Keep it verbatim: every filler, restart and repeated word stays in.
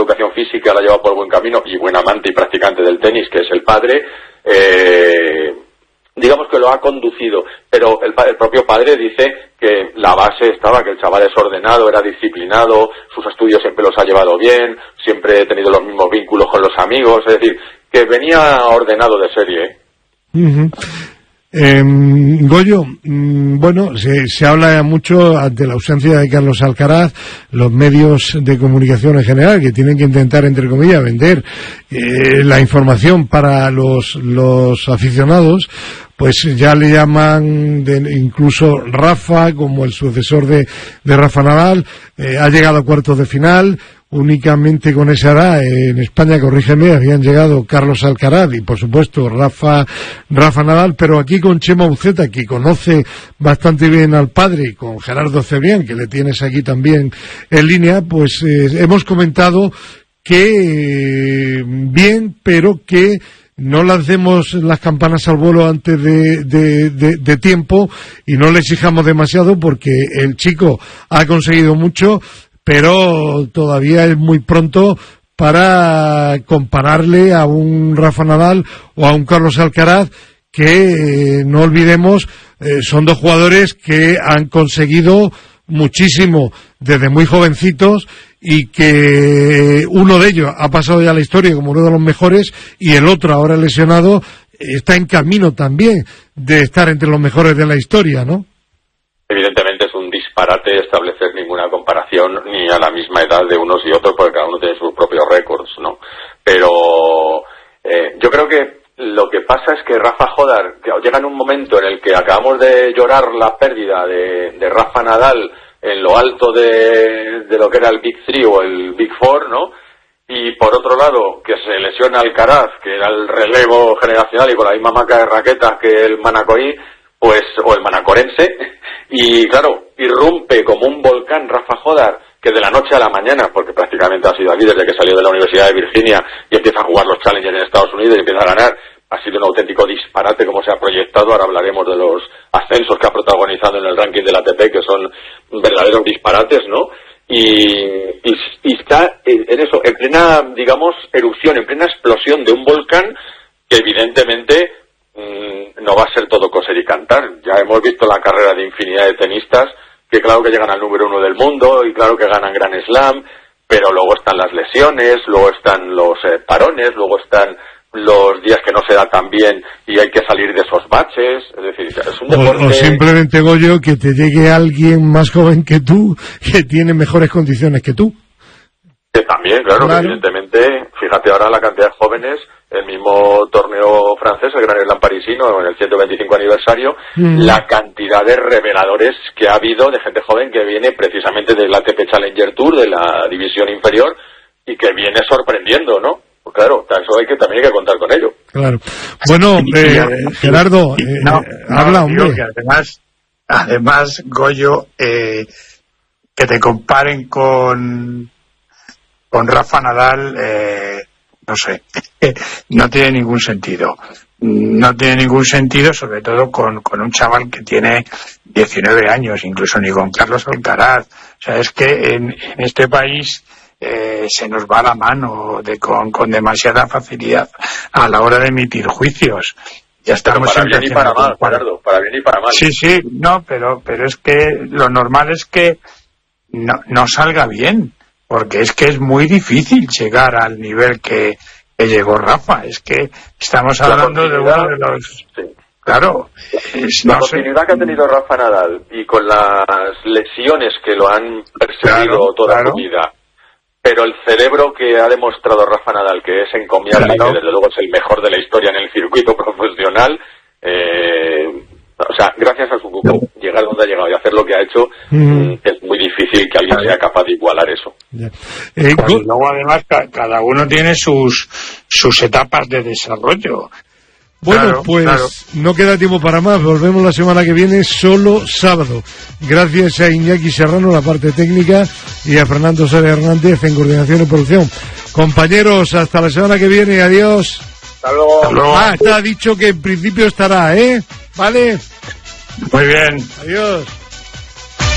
educación física la lleva por buen camino, y buen amante y practicante del tenis, que es el padre, eh, digamos que lo ha conducido, pero el, el propio padre dice que la base estaba, que el chaval es ordenado, era disciplinado, sus estudios siempre los ha llevado bien, siempre ha tenido los mismos vínculos con los amigos, es decir, que venía ordenado de serie, ¿eh? Uh-huh. Eh, Goyo, bueno, se, se habla mucho ante la ausencia de Carlos Alcaraz, los medios de comunicación en general, que tienen que intentar, entre comillas, vender eh, la información para los, los aficionados, pues ya le llaman de, incluso Rafa como el sucesor de, de Rafa Nadal, eh, ha llegado a cuartos de final. Únicamente con esa edad en España, corrígeme, habían llegado Carlos Alcaraz y por supuesto Rafa Rafa Nadal, pero aquí con Chema Uceta, que conoce bastante bien al padre, y con Gerardo Cebrián, que le tienes aquí también en línea, pues eh, hemos comentado que eh, bien, pero que no lancemos las campanas al vuelo antes de, de, de, de tiempo y no le exijamos demasiado, porque el chico ha conseguido mucho, pero todavía es muy pronto para compararle a un Rafa Nadal o a un Carlos Alcaraz, que eh, no olvidemos, eh, son dos jugadores que han conseguido muchísimo desde muy jovencitos, y que uno de ellos ha pasado ya a la historia como uno de los mejores, y el otro, ahora lesionado, está en camino también de estar entre los mejores de la historia, ¿no? Evidentemente es un disparate establecer ninguna comparación ni a la misma edad de unos y otros, porque cada uno tiene sus propios récords, ¿no? Pero eh, yo creo que lo que pasa es que Rafa Jodar, que llega en un momento en el que acabamos de llorar la pérdida de, de Rafa Nadal en lo alto de, de lo que era el Big Three o el Big Four, ¿no? Y por otro lado, que se lesiona Alcaraz, que era el relevo generacional y con la misma marca de raquetas que el Manacoí, pues, o el manacorense, y claro, irrumpe como un volcán Rafa Jodar, que de la noche a la mañana, porque prácticamente ha sido aquí desde que salió de la Universidad de Virginia y empieza a jugar los Challengers en Estados Unidos y empieza a ganar, ha sido un auténtico disparate como se ha proyectado. Ahora hablaremos de los ascensos que ha protagonizado en el ranking del A T P, que son verdaderos disparates, ¿no? Y, y, y está en eso, en plena, digamos, erupción, en plena explosión de un volcán que evidentemente no va a ser todo coser y cantar. Ya hemos visto la carrera de infinidad de tenistas que claro que llegan al número uno del mundo y claro que ganan Grand Slam, pero luego están las lesiones, luego están los eh, parones, luego están los días que no se da tan bien y hay que salir de esos baches. Es decir, es un deporte... O, o simplemente, Goyo, que te llegue alguien más joven que tú, que tiene mejores condiciones que tú. Que también, claro, claro. Que evidentemente, fíjate ahora la cantidad de jóvenes, el mismo torneo francés, el Gran Slam parisino, en el ciento veinticinco aniversario, mm. la cantidad de reveladores que ha habido de gente joven que viene precisamente del A T P Challenger Tour, de la división inferior, y que viene sorprendiendo, ¿no? Pues claro, eso hay que también hay que contar con ello. Claro. Bueno, eh, Gerardo, eh, no, habla, no, hombre. Que además, además, Goyo, eh, que te comparen con... con Rafa Nadal, eh, no sé, no tiene ningún sentido. No tiene ningún sentido, sobre todo con, con un chaval que tiene diecinueve años, incluso ni con Carlos Alcaraz. O sea, es que en, en este país eh, se nos va la mano de con, con demasiada facilidad a la hora de emitir juicios. Ya estamos pero para bien y para mal, Gerardo, para bien y para mal. Sí, sí, no, pero, pero es que lo normal es que no, no salga bien. Porque es que es muy difícil llegar al nivel que, que llegó Rafa. Es que estamos hablando de uno de los... Sí. Claro. Es, la no continuidad sé. que ha tenido Rafa Nadal y con las lesiones que lo han perseguido claro, toda claro. su vida, pero el cerebro que ha demostrado Rafa Nadal, que es encomiable claro. y que desde luego es el mejor de la historia en el circuito profesional, eh... o sea, gracias a su grupo, no. llegar donde ha llegado y hacer lo que ha hecho, mm. es muy difícil que alguien sea capaz de igualar eso. Yeah. Eh, y luego, además, ca- cada uno tiene sus sus etapas de desarrollo. Bueno, claro, pues claro. no queda tiempo para más. Volvemos la semana que viene, solo sábado. Gracias a Iñaki Serrano, la parte técnica, y a Fernando Sárez Hernández en coordinación y producción. Compañeros, hasta la semana que viene. Adiós. Hasta luego. Hasta luego. Ah, está dicho que en principio estará, ¿eh? ¿Vale? Muy bien. Adiós.